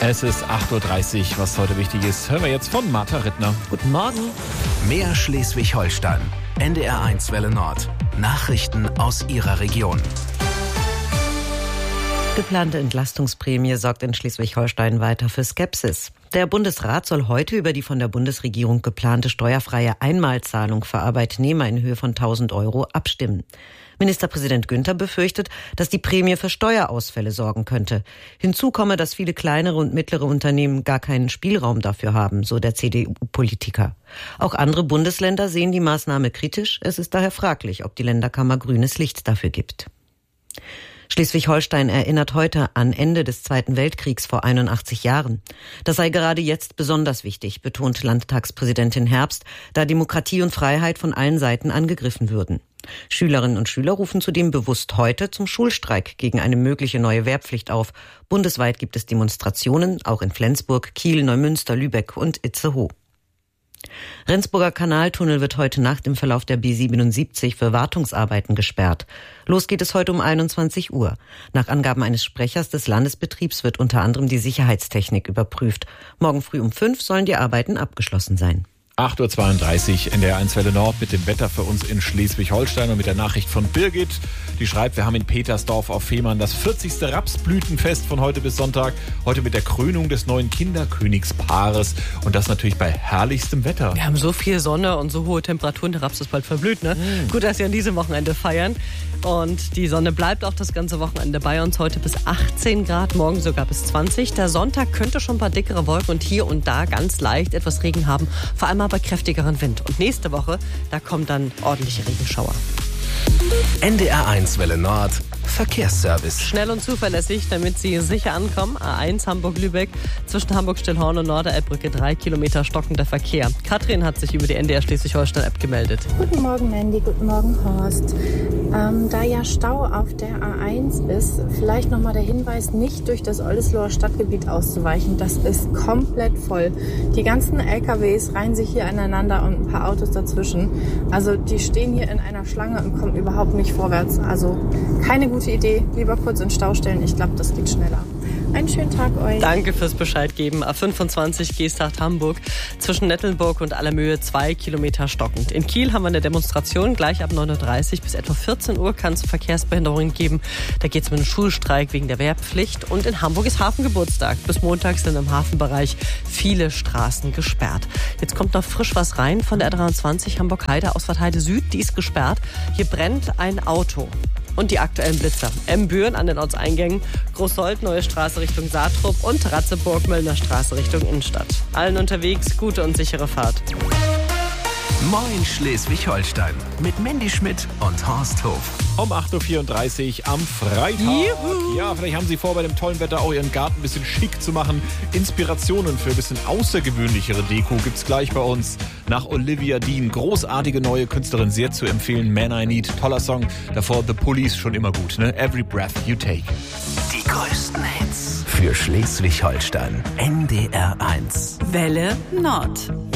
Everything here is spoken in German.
Es ist 8.30 Uhr. Was heute wichtig ist, hören wir jetzt von Martha Rittner. Guten Morgen. Mehr Schleswig-Holstein. NDR1 Welle Nord. Nachrichten aus Ihrer Region. Geplante Entlastungsprämie sorgt in Schleswig-Holstein weiter für Skepsis. Der Bundesrat soll heute über die von der Bundesregierung geplante steuerfreie Einmalzahlung für Arbeitnehmer in Höhe von 1.000 Euro abstimmen. Ministerpräsident Günther befürchtet, dass die Prämie für Steuerausfälle sorgen könnte. Hinzu komme, dass viele kleinere und mittlere Unternehmen gar keinen Spielraum dafür haben, so der CDU-Politiker. Auch andere Bundesländer sehen die Maßnahme kritisch. Es ist daher fraglich, ob die Länderkammer grünes Licht dafür gibt. Schleswig-Holstein erinnert heute an Ende des Zweiten Weltkriegs vor 81 Jahren. Das sei gerade jetzt besonders wichtig, betont Landtagspräsidentin Herbst, da Demokratie und Freiheit von allen Seiten angegriffen würden. Schülerinnen und Schüler rufen zudem bewusst heute zum Schulstreik gegen eine mögliche neue Wehrpflicht auf. Bundesweit gibt es Demonstrationen, auch in Flensburg, Kiel, Neumünster, Lübeck und Itzehoe. Rendsburger Kanaltunnel wird heute Nacht im Verlauf der B77 für Wartungsarbeiten gesperrt. Los geht es heute um 21 Uhr. Nach Angaben eines Sprechers des Landesbetriebs wird unter anderem die Sicherheitstechnik überprüft. Morgen früh um 5 sollen die Arbeiten abgeschlossen sein. 8.32 Uhr in der NDR1 Welle Nord mit dem Wetter für uns in Schleswig-Holstein und mit der Nachricht von Birgit. Die schreibt, wir haben in Petersdorf auf Fehmarn das 40. Rapsblütenfest von heute bis Sonntag. Heute mit der Krönung des neuen Kinderkönigspaares und das natürlich bei herrlichstem Wetter. Wir haben so viel Sonne und so hohe Temperaturen, der Raps ist bald verblüht, ne? Gut, dass wir an diesem Wochenende feiern. Und die Sonne bleibt auch das ganze Wochenende bei uns. Heute bis 18 Grad, morgen sogar bis 20. Der Sonntag könnte schon ein paar dickere Wolken und hier und da ganz leicht etwas Regen haben. Vor allem aber kräftigeren Wind. Und nächste Woche, da kommen dann ordentliche Regenschauer. NDR1 Welle Nord. Verkehrsservice. Schnell und zuverlässig, damit Sie sicher ankommen. A1 Hamburg-Lübeck, zwischen Hamburg-Stillhorn und Norderelbbrücke 3 Kilometer stockender Verkehr. Katrin hat sich über die NDR Schleswig-Holstein-App gemeldet. Guten Morgen, Mandy. Guten Morgen, Horst. Da ja Stau auf der A1 ist, vielleicht nochmal der Hinweis, nicht durch das Oldesloher Stadtgebiet auszuweichen. Das ist komplett voll. Die ganzen LKWs reihen sich hier aneinander und ein paar Autos dazwischen. Also die stehen hier in einer Schlange und kommen überhaupt nicht vorwärts. Also keine gute Idee. Lieber kurz in Stau stellen. Ich glaube, das geht schneller. Einen schönen Tag euch. Danke fürs Bescheid geben. A25 Geesthacht Hamburg zwischen Nettelnburg und Allermöhe 2 Kilometer stockend. In Kiel haben wir eine Demonstration. Gleich ab 9.30 Uhr bis etwa 14 Uhr kann es Verkehrsbehinderungen geben. Da geht es mit einem Schulstreik wegen der Wehrpflicht. Und in Hamburg ist Hafengeburtstag. Bis Montag sind im Hafenbereich viele Straßen gesperrt. Jetzt kommt noch frisch was rein von der R23 Hamburg-Heide, Ausfahrt Süd. Die ist gesperrt. Hier brennt ein Auto. Und die aktuellen Blitzer. Büren an den Ortseingängen, Großsold, Neue Straße Richtung Saatrup und Ratzeburg, Möllner Straße Richtung Innenstadt. Allen unterwegs gute und sichere Fahrt. Moin Schleswig-Holstein mit Mandy Schmidt und Horst Hof. Um 8.34 Uhr am Freitag. Juhu. Ja, vielleicht haben Sie vor, bei dem tollen Wetter auch Ihren Garten ein bisschen schick zu machen. Inspirationen für ein bisschen außergewöhnlichere Deko gibt's gleich bei uns. Nach Olivia Dean, großartige neue Künstlerin, sehr zu empfehlen. Man I Need, toller Song. Davor The Police, schon immer gut, ne? Every Breath You Take. Die größten Hits für Schleswig-Holstein. NDR1. Welle Nord.